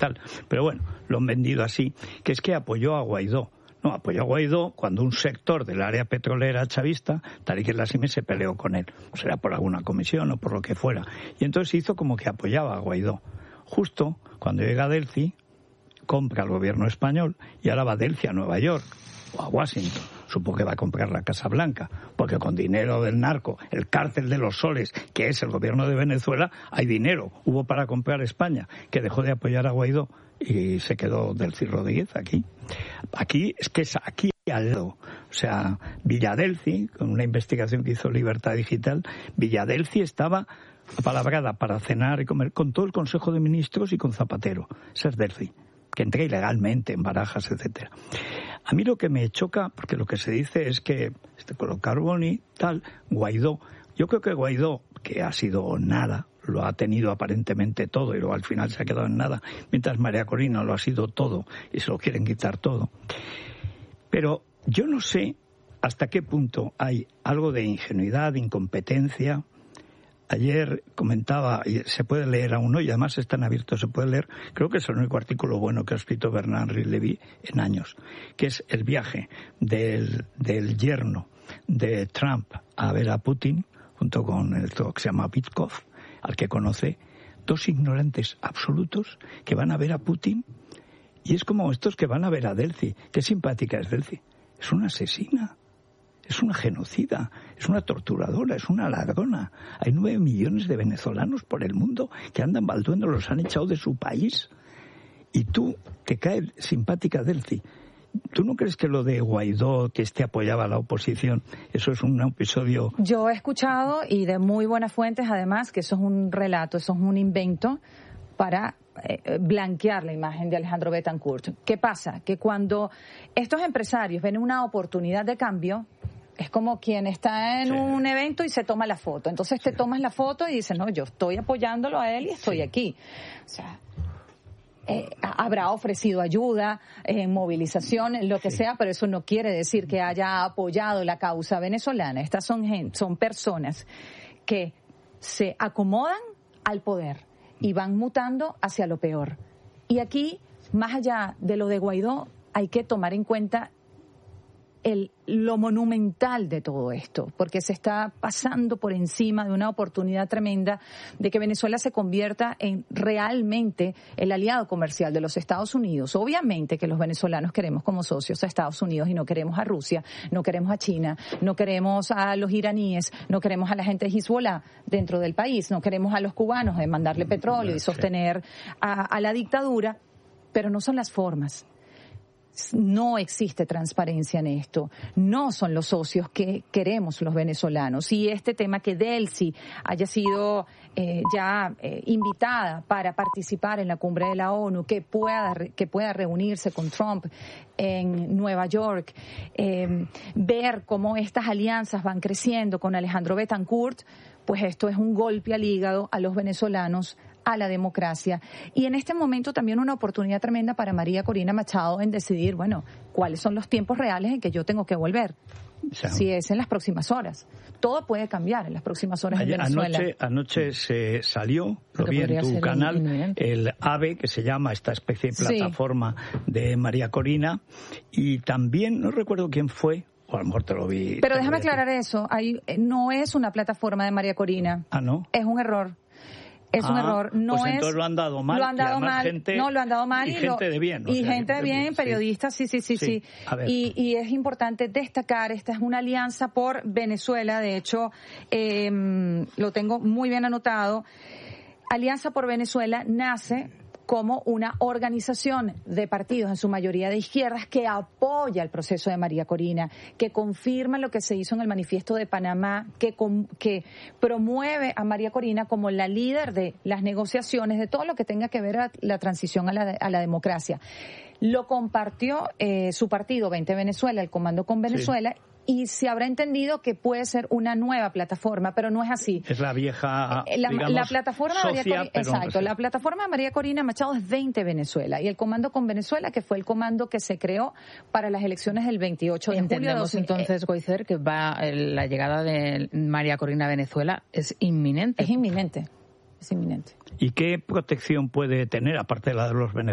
tal. Pero bueno, lo han vendido así, que es que apoyó a Guaidó. No, apoyó a Guaidó cuando un sector del área petrolera chavista, Tariq El Asimi, se peleó con él. O será por alguna comisión o por lo que fuera. Y entonces hizo como que apoyaba a Guaidó. Justo cuando llega a Delcy, compra el gobierno español y ahora va Delcy a Nueva York o a Washington. Supongo que va a comprar la Casa Blanca, porque con dinero del narco, el cártel de los soles, que es el gobierno de Venezuela, hay dinero. Hubo para comprar España, que dejó de apoyar a Guaidó y se quedó Delcy Rodríguez aquí. Aquí, es que es aquí al lado. O sea, Villadelcy, con una investigación que hizo Libertad Digital, Villadelcy estaba apalabrada para cenar y comer con todo el Consejo de Ministros y con Zapatero. Ese es Delcy, que entré ilegalmente en Barajas, etcétera. A mí lo que me choca, porque lo que se dice es que con los Carboni, tal, Guaidó, yo creo que Guaidó, que ha sido nada, lo ha tenido aparentemente todo y luego al final se ha quedado en nada, mientras María Corina lo ha sido todo y se lo quieren quitar todo. Pero yo no sé hasta qué punto hay algo de ingenuidad, de incompetencia. Ayer comentaba, y se puede leer aún hoy, además están abiertos, se puede leer, creo que es el único artículo bueno que ha escrito Bernard-Henri Lévy en años, que es el viaje del yerno de Trump a ver a Putin, junto con el que se llama Vitkov, al que conoce, dos ignorantes absolutos que van a ver a Putin, y es como estos que van a ver a Delcy. Qué simpática es Delcy. Es una asesina. Es una genocida, es una torturadora, es una ladrona. Hay 9 millones de venezolanos por el mundo que andan balduendo, los han echado de su país. Y tú, te cae simpática Delcy. ¿Tú no crees que lo de Guaidó, que apoyaba a la oposición, eso es un episodio? Yo he escuchado, y de muy buenas fuentes además, que eso es un relato, eso es un invento para blanquear la imagen de Alejandro Betancourt. ¿Qué pasa? Que cuando estos empresarios ven una oportunidad de cambio, es como quien está en un evento y se toma la foto. Entonces te tomas la foto y dices, no, yo estoy apoyándolo a él y estoy aquí. O sea, habrá ofrecido ayuda, movilización, lo que sea, pero eso no quiere decir que haya apoyado la causa venezolana. Estas son personas que se acomodan al poder y van mutando hacia lo peor. Y aquí, más allá de lo de Guaidó, hay que tomar en cuenta lo monumental de todo esto, porque se está pasando por encima de una oportunidad tremenda de que Venezuela se convierta en realmente el aliado comercial de los Estados Unidos. Obviamente que los venezolanos queremos como socios a Estados Unidos y no queremos a Rusia, no queremos a China, no queremos a los iraníes, no queremos a la gente de Hezbollah dentro del país, no queremos a los cubanos de mandarle petróleo y sostener a la dictadura, pero no son las formas. No existe transparencia en esto. No son los socios que queremos los venezolanos. Y este tema que Delcy haya sido invitada para participar en la cumbre de la ONU, que pueda reunirse con Trump en Nueva York, ver cómo estas alianzas van creciendo con Alejandro Betancourt, pues esto es un golpe al hígado a los venezolanos, a la democracia, y en este momento también una oportunidad tremenda para María Corina Machado en decidir, bueno, cuáles son los tiempos reales en que yo tengo que volver, si es en las próximas horas. Todo puede cambiar en las próximas horas en Venezuela. Anoche se salió, lo vi en tu canal, el AVE, que se llama esta especie de plataforma de María Corina, y también, no recuerdo quién fue, o a lo mejor te lo vi. Pero déjame aclarar eso, no es una plataforma de María Corina. Ah, ¿no? Es un error. Es un error, no pues es... entonces lo han dado mal. Lo han dado mal, lo han dado mal. Y gente de bien. Y gente de bien, periodistas, sí. A ver. Y es importante destacar, esta es una alianza por Venezuela, de hecho, lo tengo muy bien anotado. Alianza por Venezuela nace como una organización de partidos, en su mayoría de izquierdas, que apoya el proceso de María Corina, que confirma lo que se hizo en el Manifiesto de Panamá, que promueve a María Corina como la líder de las negociaciones, de todo lo que tenga que ver a la transición a la democracia. Lo compartió su partido 20 Venezuela, el Comando con Venezuela, y se habrá entendido que puede ser una nueva plataforma, pero no es así. Es la vieja, la plataforma socia, María Corina, exacto, la plataforma María Corina Machado es 20 Venezuela, y el Comando con Venezuela, que fue el comando que se creó para las elecciones del 28 de julio. Entendemos entonces, Goizer, que la llegada de María Corina a Venezuela es inminente. Es inminente. ¿Y qué protección puede tener, aparte de la de los venezolanos?